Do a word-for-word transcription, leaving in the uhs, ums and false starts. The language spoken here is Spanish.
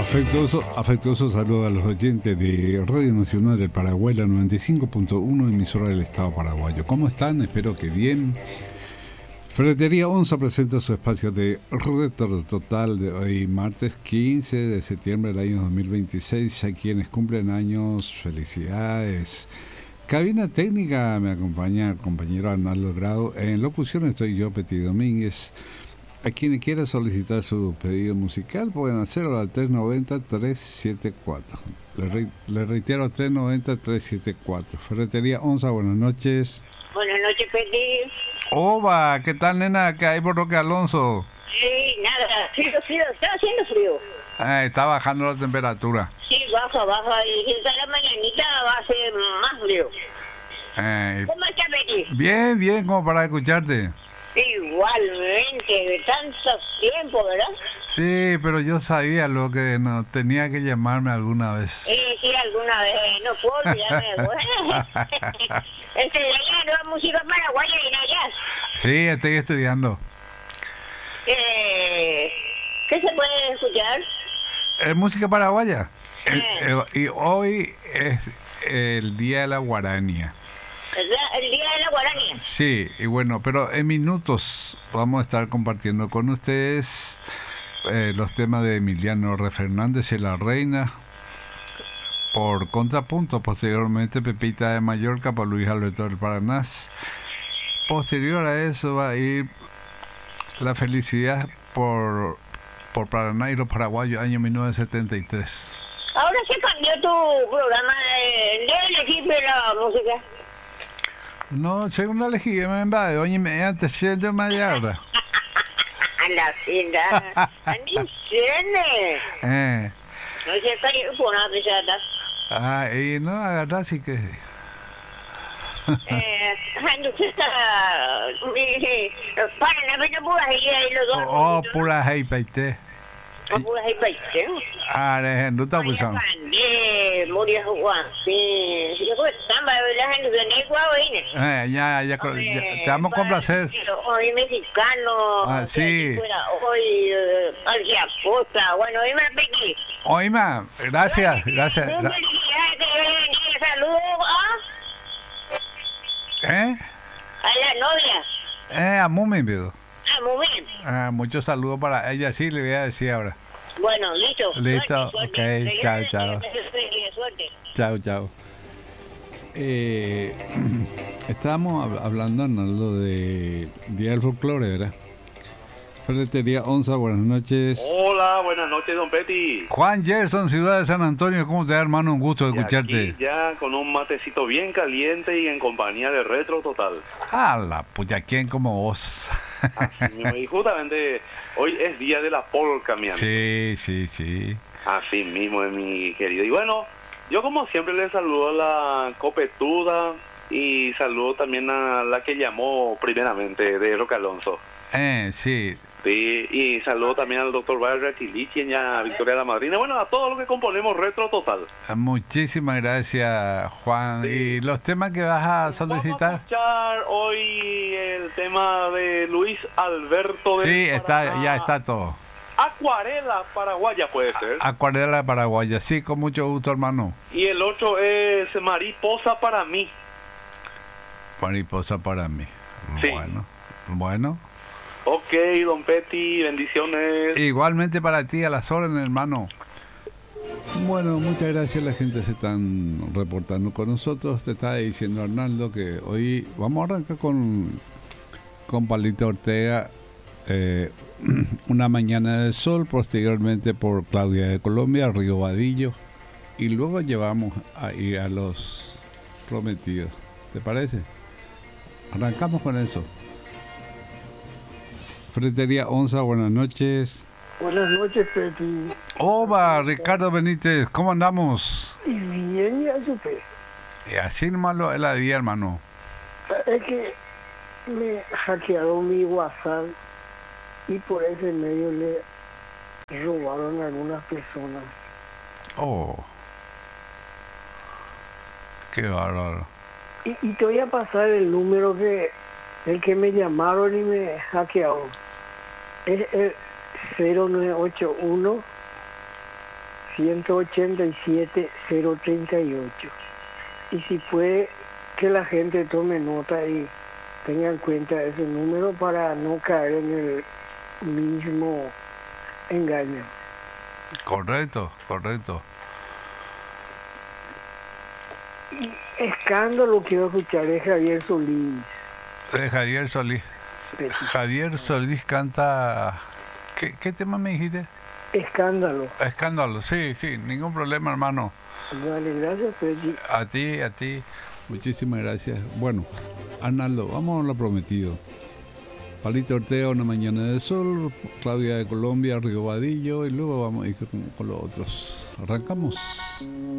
Afectuoso, afectuoso saludo a los oyentes de Radio Nacional del Paraguay, la noventa y cinco punto uno, emisora del Estado paraguayo. ¿Cómo están? Espero que bien. Ferretería Onza presenta su espacio de Retro Total de hoy, martes quince de septiembre del año dos mil veintiséis. A quienes cumplen años, felicidades. Cabina técnica me acompaña el compañero Arnaldo Grado. En locución estoy yo, Peti Domínguez. A quienes quieran solicitar su pedido musical pueden hacerlo al tres noventa, tres setenta y cuatro. Le, re, le reitero, tres noventa, tres setenta y cuatro. Ferretería Onza, buenas noches. Buenas noches, Peti. Oba, ¿qué tal, nena? ¿Qué hay por Roque Alonso? Sí, nada, frío, frío, está haciendo frío. Ah, está bajando la temperatura. Sí, baja, baja, y esta la mañanita va a ser más frío. Eh, ¿Cómo está, Peti? bien, bien, como para escucharte. Igualmente, de tanto tiempo, ¿verdad? Sí, pero yo sabía lo que no tenía que llamarme alguna vez. Sí, sí, alguna vez, no puedo olvidarme. Bueno. Este, de allá, nueva música paraguaya y allá. Sí, estoy estudiando. Eh, ¿Qué se puede escuchar? ¿Es música paraguaya? Sí. El- el- y hoy es el Día de la Guarania. El, el día de la guaraní. Sí, y bueno, pero en minutos vamos a estar compartiendo con ustedes eh, los temas de Emiliano R. Fernández y La Reina. Por contrapunto, posteriormente Pepita de Mallorca por Luis Alberto del Paraná. Posterior a eso va a ir La Felicidad por, por Paraná y los Paraguayos, año mil novecientos setenta y tres. Ahora se cambió tu programa de, de elegir la música. No, según la elegí, me invade, oye, me antes siendo Mayarra. La fila, ni tiene. Eh, No se cae por una pesada. ah, y no, agarrá sí que... Eh, entonces está, para la pena pura y los dos. Oh, pura hey, peite. Pura y paite. Ah, de no está buscando. Eh, morir Juan, sí. Yo creo que están la gente de Negua hoy. Eh, ya, ya, ya, te vamos a complacer. Hoy mexicano. Ah, sí. Hoy Alcia Costa. Bueno, hoy me pequé. Oima, gracias, gracias. gra- Saludos ¿Eh? a la novia. Eh, a Mumi, viejo. Ah, muy bien. Ah, muchos saludos para ella, sí, le voy a decir ahora. Bueno, listo. Listo, Suerte, ok, suerte. chao, chao. Suerte. Chao, chao. Eh, estábamos hab- hablando, Arnaldo, de Día del Folclore, ¿verdad? Ferretería Onza, buenas noches. Hola, buenas noches, don Peti. Juan Gerson, ciudad de San Antonio, ¿cómo te da, hermano? Un gusto Y escucharte. aquí ya con un matecito bien caliente y en compañía de Retro Total. Ah, la puya, ¿quién como vos? Así mismo, y justamente hoy es día de la polka, mi amigo. Sí, sí, sí. Así mismo, es mi querido. Y bueno, yo como siempre le saludo a la copetuda y saludo también a la que llamó primeramente de Roque Alonso. Eh, sí. Sí, y saludo también al doctor Barra Chilichi y a Victoria la Madrina. Bueno, a todos los que componemos Retro Total. Muchísimas gracias, Juan. Sí. ¿Y los temas que vas a Vamos a solicitar? escuchar hoy el tema de Luis Alberto del Sí, está, Paraná. ya está todo. Acuarela paraguaya puede ser. Acuarela paraguaya, sí, con mucho gusto, hermano. Y el otro es Mariposa para mí. Mariposa para mí. Sí. Bueno, bueno. Ok, don Peti, bendiciones. Igualmente para ti, a las órdenes, hermano. Bueno, muchas gracias. La gente se están reportando con nosotros. Te estaba diciendo, Arnaldo, que hoy vamos a arrancar con, con Palito Ortega, eh, Una Mañana de Sol, posteriormente por Claudia de Colombia, Río Vadillo, y luego llevamos ahí a Los Prometidos. ¿Te parece? Arrancamos con eso. Ferretería Onza, buenas noches. Buenas noches, Peti. Oba, Ricardo Benítez, ¿cómo andamos? Y bien, ya supe. Y así nomás lo es la vida, hermano. Es que me hackearon mi WhatsApp y por ese medio le robaron a algunas personas. Oh, qué bárbaro. Y, y te voy a pasar el número que el que me llamaron y me hackearon. Es el cero nueve ocho uno ciento ochenta y siete, cero treinta y ocho. Y si puede que la gente tome nota y tenga en cuenta ese número para no caer en el mismo engaño. Correcto, correcto. Y escándalo quiero escuchar de Javier Solís. De Javier Solís. Sí. Javier Solís canta... ¿Qué, qué tema me dijiste? Escándalo. Escándalo, sí, sí, ningún problema, hermano. Vale, gracias, Pechi. A ti, a ti. Muchísimas gracias. Bueno, Arnaldo, vamos a lo prometido. Palito Ortega, Una mañana de sol, Claudia de Colombia, Río Vadillo, y luego vamos a ir con, con los otros. Arrancamos.